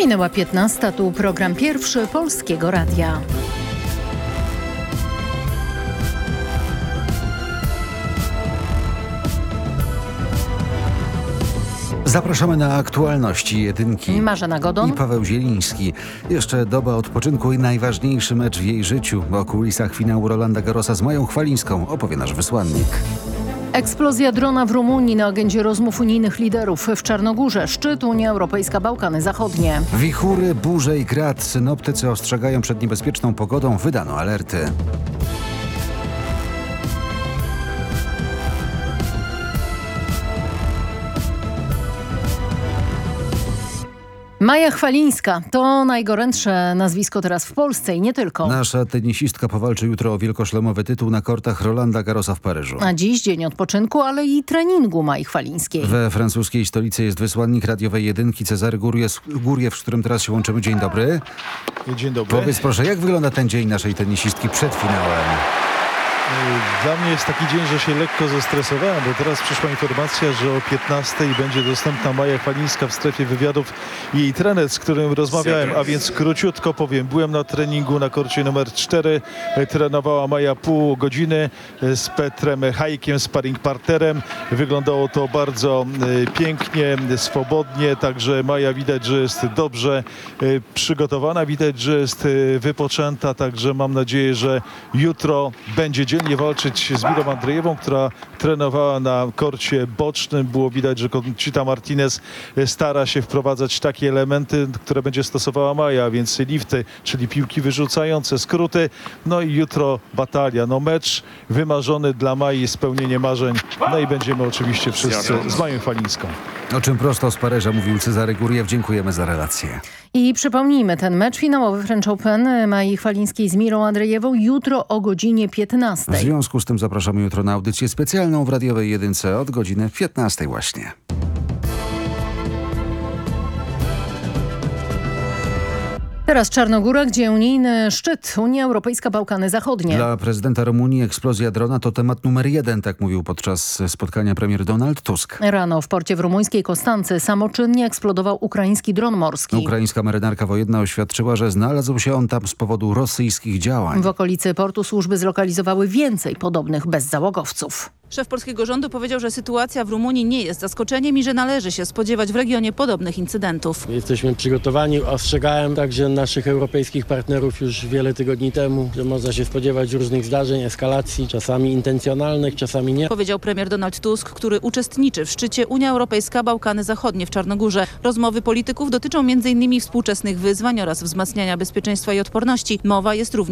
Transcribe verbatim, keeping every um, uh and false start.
Minęła piętnasta, tu program pierwszy Polskiego Radia. Zapraszamy na aktualności jedynki. Marzena Godon i Paweł Zieliński. Jeszcze doba odpoczynku i najważniejszy mecz w jej życiu. O kulisach finału Rolanda Garrosa z Mają Chwalińską opowie nasz wysłannik. Eksplozja drona w Rumunii na agendzie rozmów unijnych liderów w Czarnogórze. Szczyt Unia Europejska Bałkany Zachodnie. Wichury, burze i grad. Synoptycy ostrzegają przed niebezpieczną pogodą. Wydano alerty. Maja Chwalińska to najgorętsze nazwisko teraz w Polsce i nie tylko. Nasza tenisistka powalczy jutro o wielkoszlemowy tytuł na kortach Rolanda Garrosa w Paryżu. A dziś dzień odpoczynku, ale i treningu Mai Chwalińskiej. We francuskiej stolicy jest wysłannik radiowej jedynki Cezary Guriew, z którym teraz się łączymy. Dzień dobry. Dzień dobry. Powiedz proszę, jak wygląda ten dzień naszej tenisistki przed finałem? Dla mnie jest taki dzień, że się lekko zestresowałem, bo teraz przyszła informacja, że o piętnastej będzie dostępna Maja Chwalińska w strefie wywiadów. Jej trener, z którym rozmawiałem, a więc króciutko powiem, byłem na treningu na korcie numer cztery. Trenowała Maja pół godziny z Petrem Hajkiem, sparring partnerem. Wyglądało to bardzo pięknie, swobodnie, także Maja widać, że jest dobrze przygotowana, widać, że jest wypoczęta, także mam nadzieję, że jutro będzie dzielnie walczyć z Milą Andrzejewą, która trenowała na korcie bocznym. Było widać, że Conchita Martinez stara się wprowadzać takie elementy, które będzie stosowała Maja, więc lifty, czyli piłki wyrzucające, skróty. No i jutro batalia. No mecz wymarzony dla Mai, spełnienie marzeń. No i będziemy oczywiście wszyscy z Mają Chwalińską. O czym prosto z Paryża mówił Cezary Guriew. Dziękujemy za relację. I przypomnijmy, ten mecz finałowy French Open Mai Chwalińskiej z Milą Andrzejewą jutro o godzinie piętnastej. W związku z tym zapraszamy jutro na audycję specjalną w radiowej jedynce od godziny piętnastej właśnie. Teraz Czarnogóra, gdzie unijny szczyt Unia Europejska Bałkany Zachodnie. Dla prezydenta Rumunii eksplozja drona to temat numer jeden, tak mówił podczas spotkania premier Donald Tusk. Rano w porcie w rumuńskiej Konstancy samoczynnie eksplodował ukraiński dron morski. Ukraińska marynarka wojenna oświadczyła, że znalazł się on tam z powodu rosyjskich działań. W okolicy portu służby zlokalizowały więcej podobnych bezzałogowców. Szef polskiego rządu powiedział, że sytuacja w Rumunii nie jest zaskoczeniem i że należy się spodziewać w regionie podobnych incydentów. Jesteśmy przygotowani. Ostrzegałem także naszych europejskich partnerów już wiele tygodni temu, że można się spodziewać różnych zdarzeń, eskalacji, czasami intencjonalnych, czasami nie. Powiedział premier Donald Tusk, który uczestniczy w szczycie Unia Europejska Bałkany Zachodnie w Czarnogórze. Rozmowy polityków dotyczą między innymi współczesnych wyzwań oraz wzmacniania bezpieczeństwa i odporności. Mowa jest również